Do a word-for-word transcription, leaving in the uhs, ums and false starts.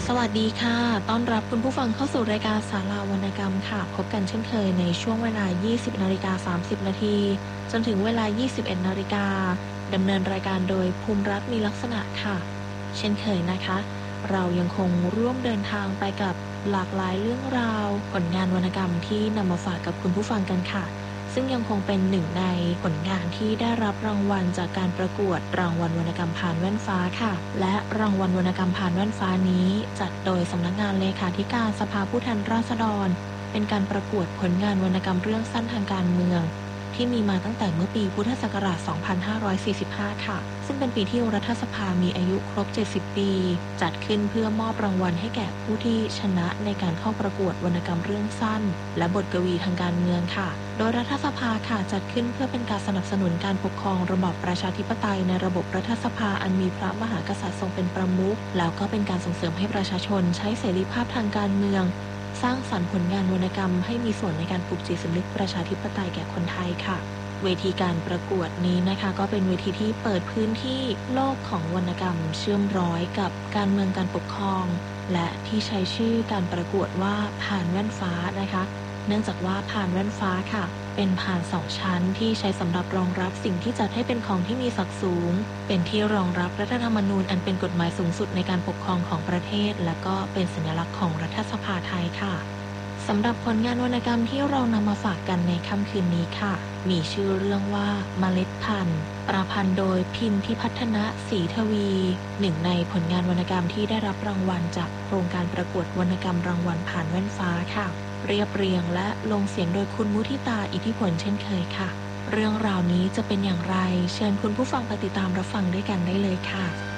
สวัสดีค่ะต้อนรับคุณผู้ฟังเข้าสู่รายการศาลาวรรณกรรมค่ะพบกันเช่นเคยในช่วงเวลา ยี่สิบนาฬิกาสามสิบนาทีจนถึงเวลา ยี่สิบเอ็ดนาฬิกาดำเนินรายการโดยภูมิรัฐมีลักษณะค่ะเช่นเคยนะคะเรายังคงร่วมเดินทางไปกับหลากหลายเรื่องราวผลงานวรรณกรรมที่นำมาฝากกับคุณผู้ฟังกันค่ะซึ่งยังคงเป็นหนึ่งในผลงานที่ได้รับรางวัลจากการประกวดรางวัลวรรณกรรมผ่านแว่นฟ้าค่ะและรางวัลวรรณกรรมผ่านแว่นฟ้านี้จัดโดยสำนักงานเลขาธิการสภาผู้แทนราษฎรเป็นการประกวดผลงานวรรณกรรมเรื่องสั้นทางการเมืองที่มีมาตั้งแต่เมื่อปีพุทธศักราช สองพันห้าร้อยสี่สิบห้า ค่ะซึ่งเป็นปีที่รัฐสภามีอายุครบ เจ็ดสิบ ปีจัดขึ้นเพื่อมอบรางวัลให้แก่ผู้ที่ชนะในการเข้าประกวดวรรณกรรมเรื่องสั้นและบทกวีทางการเมืองค่ะโดยรัฐสภาค่ะจัดขึ้นเพื่อเป็นการสนับสนุนการปกครองระบอบประชาธิปไตยในระบบรัฐสภาอันมีพระมหากษัตริย์ทรงเป็นประมุขแล้วก็เป็นการส่งเสริมให้ประชาชนใช้เสรีภาพทางการเมืองสร้างสรรค์ผลงานวรรณกรรมให้มีส่วนในการปลุกจิตสำนึกประชาธิปไตยแก่คนไทยค่ะเวทีการประกวดนี้นะคะก็เป็นเวทีที่เปิดพื้นที่โลกของวรรณกรรมเชื่อมร้อยกับการเมืองการปกครองและที่ใช้ชื่อการประกวดว่าผ่านแว่นฟ้านะคะเนื่องจากว่าผ่านแว่นฟ้าค่ะเป็นผ่านสองชั้นที่ใช้สำหรับรองรับสิ่งที่จัดให้เป็นของที่มีศักดิ์สูงเป็นที่รองรับรัฐธรรมนูญอันเป็นกฎหมายสูงสุดในการปกครองของประเทศและก็เป็นสัญลักษณ์ของรัฐสภาไทยค่ะสำหรับผลงานวรรณกรรมที่เรานำมาฝากกันในค่ำคืนนี้ค่ะมีชื่อเรื่องว่าเมล็ดพันธุ์ประพันธ์โดยพิมพิพัฒนะศรีทวีหนึ่งในผลงานวรรณกรรมที่ได้รับรางวัลจากโครงการประกวดวรรณกรรมรางวัลผ่านแว่นฟ้าค่ะเรียบเรียงและลงเสียงโดยคุณมุทิตาอิทธิพลเช่นเคยค่ะเรื่องราวนี้จะเป็นอย่างไรเชิญคุณผู้ฟังไปติดตามรับฟังด้วยกันได้เลยค่ะ